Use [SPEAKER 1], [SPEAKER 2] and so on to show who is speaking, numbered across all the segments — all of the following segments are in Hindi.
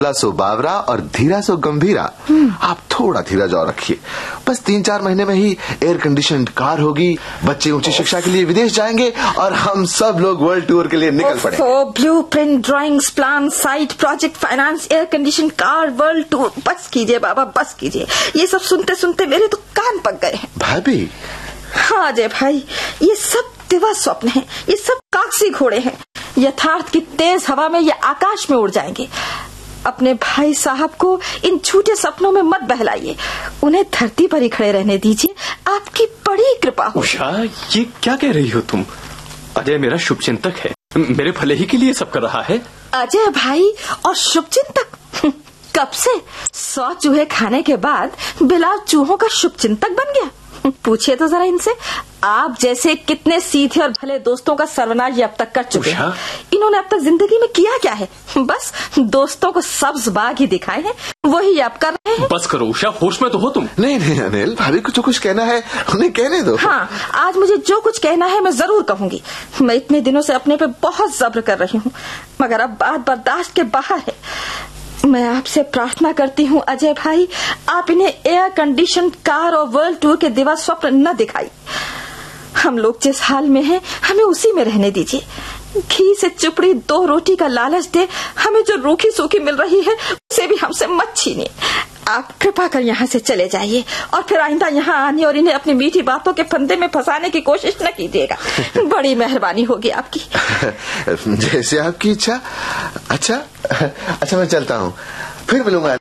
[SPEAKER 1] सो बावरा और धीरा सो गंभीरा। आप थोड़ा धीरज और रखिए, बस 3-4 महीने में ही एयर कंडीशनड कार होगी, बच्चे ऊंची शिक्षा के लिए विदेश जाएंगे और हम सब लोग वर्ल्ड टूर के लिए निकल पड़ेंगे।
[SPEAKER 2] Blueprint, drawings, plan, site, project, finance, air condition car, world tour. बस कीजिए बाबा, बस कीजिए। ये सब सुनते सुनते मेरे तो कान पक गए हैं।
[SPEAKER 1] भाभी।
[SPEAKER 2] हाँ अजय भाई, ये सब दिवा स्वप्न है, ये सब कागजी घोड़े हैं। यथार्थ की तेज हवा में ये आकाश में उड़ जाएंगे। अपने भाई साहब को इन झूठे सपनों में मत बहलाइए, उन्हें धरती पर ही खड़े रहने दीजिए। आपकी बड़ी कृपा हो।
[SPEAKER 3] उषा, ये क्या कह रही हो तुम? अजय मेरा शुभचिंतक है, मेरे भले ही के लिए सब कर रहा है।
[SPEAKER 2] अजय भाई और शुभचिंतक? कब से 100 चूहे खाने के बाद बिलाल चूहों का शुभचिंतक बन गया? पूछिए तो जरा इनसे, आप जैसे कितने सीधे और भले दोस्तों का सर्वनाश अब तक कर चुके हैं। इन्होंने अब तक जिंदगी में किया क्या है? बस दोस्तों को सब्ज बाग ही दिखाए हैं, वही आप कर रहे हैं।
[SPEAKER 3] बस करो उषा, होश में तो हो तुम।
[SPEAKER 1] नहीं अनिल, भाभी को जो कुछ कहना है उन्हें कहने दो।
[SPEAKER 2] हाँ, आज मुझे जो कुछ कहना है मैं जरूर कहूंगी। मैं इतने दिनों से अपने पे बहुत जब्र कर रही हूँ, मगर अब बात बर्दाश्त के बाहर है। मैं आपसे प्रार्थना करती हूँ अजय भाई, आप इन्हें एयर कंडीशन कार और वर्ल्ड टूर के दिवा स्वप्न न दिखाई। हम लोग जिस हाल में हैं, हमें उसी में रहने दीजिए। घी से चुपड़ी 2 रोटी का लालच दे हमें जो रूखी सूखी मिल रही है उसे भी हमसे मत छीनिए। आप कृपा कर यहाँ से चले जाइए और फिर आइंदा यहाँ आने और इन्हें अपनी मीठी बातों के फंदे में फंसाने की कोशिश न कीजिएगा। बड़ी मेहरबानी होगी आपकी।
[SPEAKER 1] जैसे आपकी इच्छा। अच्छा मैं चलता हूँ, फिर मिलूंगा।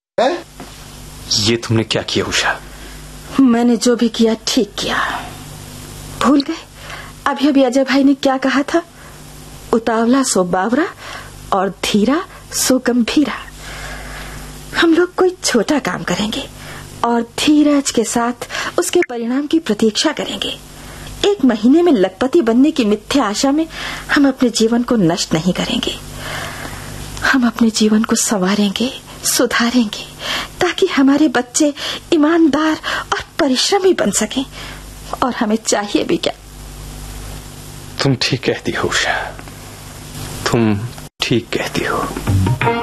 [SPEAKER 3] ये तुमने क्या किया उषा?
[SPEAKER 2] मैंने जो भी किया ठीक किया। भूल गए अभी अजय भाई ने क्या कहा था? उतावला सो बावरा और धीरा सो गंभीरा। हम लोग कोई छोटा काम करेंगे और धीरज के साथ उसके परिणाम की प्रतीक्षा करेंगे। 1 महीने में लखपति बनने की मिथ्या आशा में हम अपने जीवन को नष्ट नहीं करेंगे। हम अपने जीवन को संवारेंगे, सुधारेंगे, ताकि हमारे बच्चे ईमानदार और परिश्रमी बन सकें। और हमें चाहिए भी क्या?
[SPEAKER 3] तुम ठीक कहती हो उषा, तुम ठीक कहती हो।